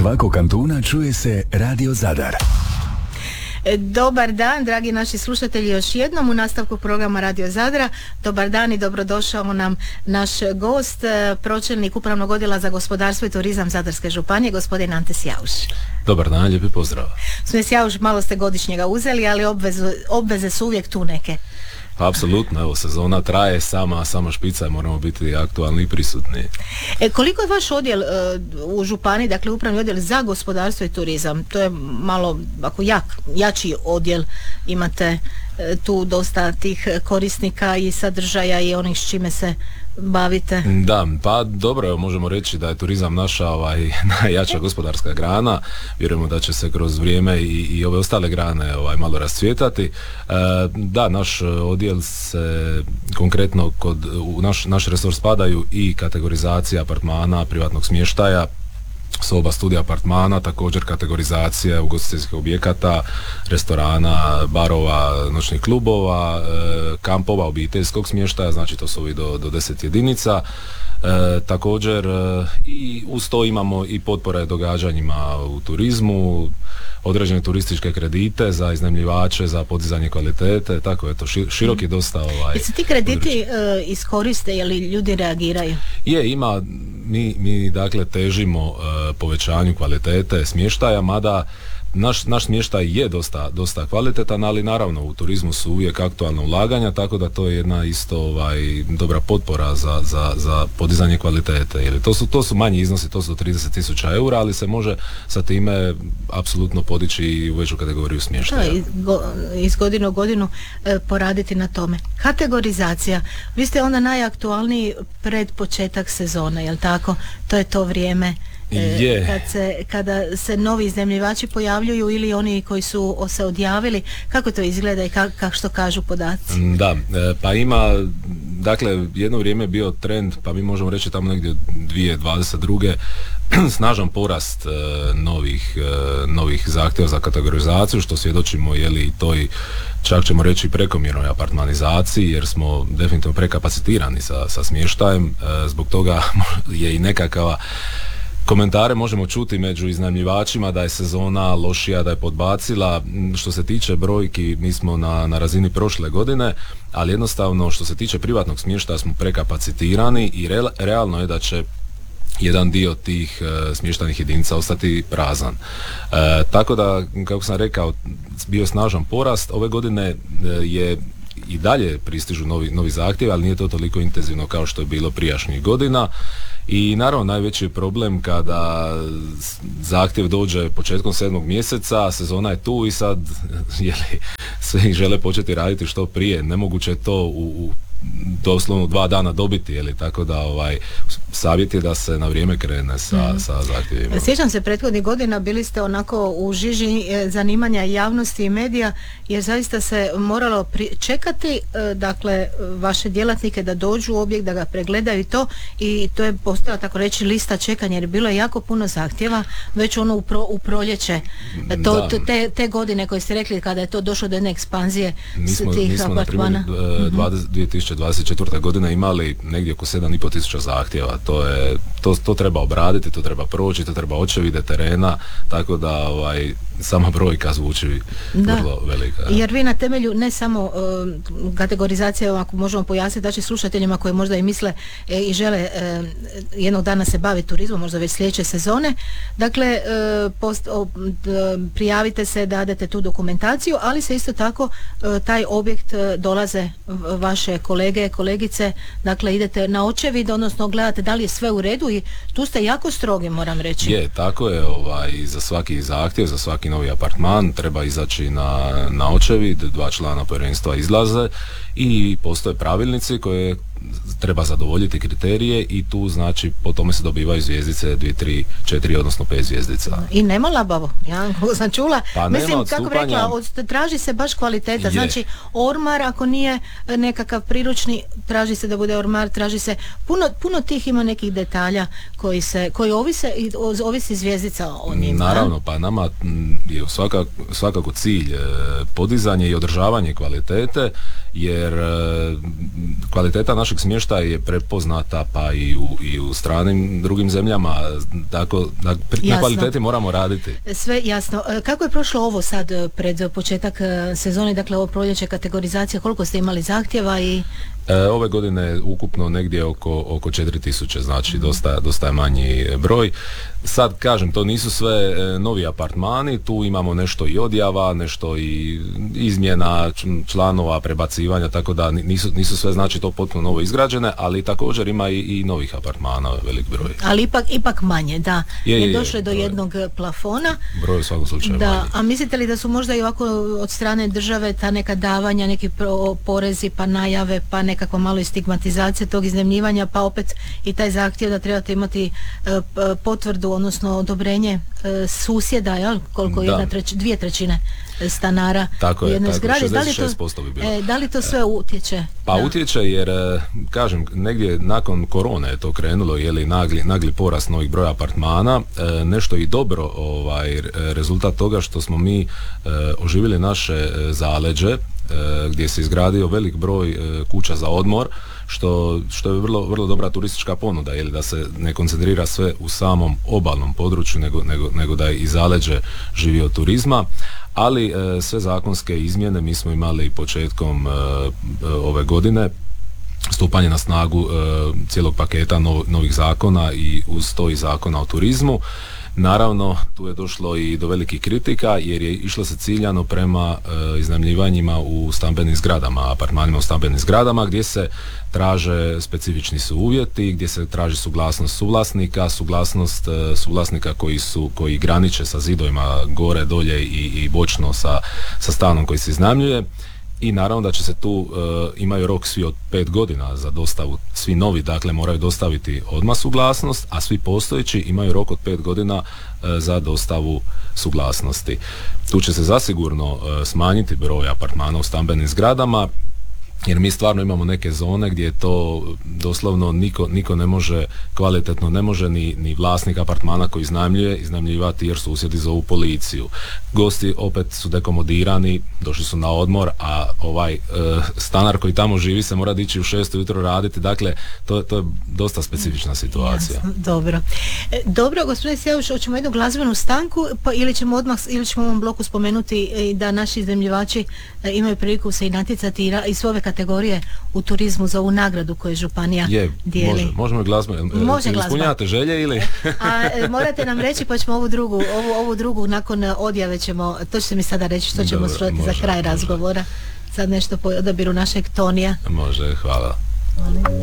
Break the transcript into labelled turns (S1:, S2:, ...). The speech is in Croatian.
S1: svakog kantuna čuje se Radio Zadar.
S2: Dobar dan, dragi naši slušatelji, još jednom u nastavku programa Radio Zadra. Dobar dan i dobrodošao nam naš gost, pročelnik Upravnog odjela za gospodarstvo i turizam Zadarske županije, gospodin Ante Sjauš.
S3: Dobar dan, lijepi pozdrav.
S2: Sve Sjauš, malo ste godišnjega uzeli, ali obveze su uvijek tu neke.
S3: Apsolutno, evo, sezona traje, sama špica, moramo biti aktualni i prisutni.
S2: Koliko je vaš odjel u županiji, dakle upravni odjel za gospodarstvo i turizam? To je malo ako jači odjel, imate tu dosta tih korisnika i sadržaja i onih s čime se bavite.
S3: Da, pa dobro, možemo reći da je turizam naša najjača gospodarska grana. Vjerujemo da će se kroz vrijeme i ove ostale grane malo rascvjetati. Da, naš odjel se konkretno u naš resor spadaju i kategorizacija apartmana, privatnog smještaja, soba, studija, apartmana, također kategorizacija ugostiteljskih objekata, restorana, barova, noćnih klubova, kampova, obiteljskog smještaja, znači to su ovi do 10 jedinica. Također i uz to imamo i potpore događanjima u turizmu, određene turističke kredite za iznajmljivače, za podizanje kvalitete, tako je to širok je dosta
S2: Jesu ti krediti iskoriste, je li ljudi reagiraju?
S3: Ima, mi dakle težimo povećanju kvalitete smještaja, mada naš smještaj je dosta kvalitetan, ali naravno u turizmu su uvijek aktualna ulaganja, tako da to je jedna isto dobra potpora za podizanje kvalitete. Jer to su manji iznosi, to su 30.000 eura, ali se može sa time apsolutno podići i u veću kategoriju smještaja.
S2: Iz godine u godinu poraditi na tome. Kategorizacija, vi ste onda najaktualniji pred početak sezone, jel tako? To je to vrijeme kada se novi iznajmljivači pojavljuju ili oni koji su se odjavili, kako to izgleda i kako što kažu podaci? Da,
S3: pa ima, dakle, jedno vrijeme je bio trend, pa mi možemo reći tamo negdje 2022. snažan porast novih zahtjeva za kategorizaciju, što svjedočimo i toj, čak ćemo reći, prekomjernoj apartmanizaciji, jer smo definitivno prekapacitirani sa smještajem. Zbog toga je i nekakva komentare možemo čuti među iznajmljivačima da je sezona lošija, da je podbacila. Što se tiče brojki, mi smo na razini prošle godine, ali jednostavno što se tiče privatnog smještaja smo prekapacitirani i realno je da će jedan dio tih smještajnih jedinica ostati prazan. Tako da, kako sam rekao, bio je snažan porast. Ove godine je i dalje pristižu novi zahtjevi, ali nije to toliko intenzivno kao što je bilo prijašnjih godina. I naravno najveći je problem kada zahtjev dođe početkom 7. mjeseca, sezona je tu i sad svi žele početi raditi što prije. Nemoguće je to u doslovno 2 dana dobiti, tako da savjet je da se na vrijeme krene sa zahtjevima.
S2: Sjećam se prethodnih godina, bili ste onako u žiži zanimanja javnosti i medija, jer zaista se moralo čekati, dakle, vaše djelatnike da dođu u objekt, da ga pregledaju i to je postala, tako reći, lista čekanja, jer bilo je jako puno zahtjeva, već ono u proljeće, te godine koje ste rekli, kada je to došlo do jedne ekspanzije tih apartmana.
S3: Mi smo, na primjer, 2024. godine imali negdje oko 7.500 zahtjeva. To treba obraditi, to treba proći, to treba očevide terena, tako da sama brojka zvuči vrlo velika.
S2: Jer vi na temelju ne samo kategorizacije, ako možemo pojasniti, znači slušateljima koji možda i misle i žele jednog dana se baviti turizmom, možda već sljedeće sezone, dakle prijavite se, dadete tu dokumentaciju, ali se isto tako taj objekt dolaze vaše kolege, kolegice, dakle idete na očevid, odnosno gledate da li je sve u redu i tu ste jako strogi, moram reći.
S3: Je, tako je, za svaki zahtjev, za svaki novi apartman treba izaći na očevid, 2 člana povjerenstva izlaze i postoje pravilnici koje treba zadovoljiti kriterije i tu znači po tome se dobivaju zvjezdice 2, 3, 4 odnosno 5 zvjezdica.
S2: I nema labavo, ja sam čula,
S3: pa
S2: mislim kako bi rekla, traži se baš kvaliteta, znači ormar ako nije nekakav priručni, traži se da bude ormar, traži se puno tih ima nekih detalja koji ovisi zvjezdica o njima.
S3: Naravno, pa nama je svakako cilj podizanje i održavanje kvalitete, jer kvaliteta našeg našeg smještaja je prepoznata pa i u stranim drugim zemljama, tako na kvaliteti moramo raditi.
S2: Sve jasno. Kako je prošlo ovo sad pred početak sezone, dakle ovo proljeće, kategorizacija, koliko ste imali zahtjeva i...
S3: Ove godine ukupno negdje oko 4000, znači dosta je manji broj. Sad kažem, to nisu sve novi apartmani, tu imamo nešto i odjava, nešto i izmjena članova, prebacivanja, tako da nisu sve znači to potpuno novo izgrađene, ali također ima i novih apartmana, velik broj.
S2: Ali ipak manje, da. Je došlo do jednog plafona.
S3: Broj u svakom slučaju
S2: da,
S3: manje.
S2: a mislite li da su možda i ovako od strane države ta neka davanja, neki porezi, pa najave, pa nekako malo i stigmatizacija tog iznajmljivanja, pa opet i taj zahtjev da trebate imati potvrdu, odnosno odobrenje susjeda, jel? Koliko dvije trećine stanara u jednoj zgradi.
S3: 66% bi bilo.
S2: Da li to sve utječe?
S3: Pa utječe jer, kažem, negdje nakon korone je to krenulo, je li nagli porast novih broja apartmana, nešto i dobro rezultat toga što smo mi oživjeli naše zaleđe, gdje se izgradio velik broj kuća za odmor, što je vrlo, vrlo dobra turistička ponuda, jer da se ne koncentrira sve u samom obalnom području, nego da i zaleđe živi od turizma. Ali sve zakonske izmjene mi smo imali početkom ove godine, stupanje na snagu cijelog paketa novih zakona i uz to i zakona o turizmu. Naravno, tu je došlo i do velikih kritika jer je išlo se ciljano prema iznajmljivanjima u stambenim zgradama, apartmanima u stambenim zgradama, gdje se traže specifični su uvjeti, gdje se traži suglasnost suvlasnika koji graniče sa zidovima gore, dolje i bočno sa stanom koji se iznajmljuje. I naravno da će se tu, imaju rok svi od 5 godina za dostavu, svi novi dakle moraju dostaviti odmah suglasnost, a svi postojeći imaju rok od 5 godina za dostavu suglasnosti. Tu će se zasigurno smanjiti broj apartmana u stambenim zgradama, jer mi stvarno imamo neke zone gdje to doslovno niko ne može, kvalitetno ne može ni vlasnik apartmana koji iznajmljivati jer susjedi zovu policiju. Gosti opet su dekomodirani, došli su na odmor, a ovaj stanar koji tamo živi se mora dići u 6 ujutro raditi, dakle to je dosta specifična situacija.
S2: Jasno, dobro, gospodine Sjavuš, hoćemo jednu glazbenu stanku ili ćemo u ovom bloku spomenuti da naši iznajmljivači imaju priliku se i natjecati i sve ove kategorije u turizmu za ovu nagradu koju županija dijeli.
S3: Možemo i glazbu. Ispunjavate želje ili?
S2: Morate nam reći pa ćemo ovu drugu nakon odjave ćemo, to ćete mi sada reći što ćemo sroditi za kraj razgovora. Sad nešto po odabiru našeg Tonija.
S3: Može, hvala.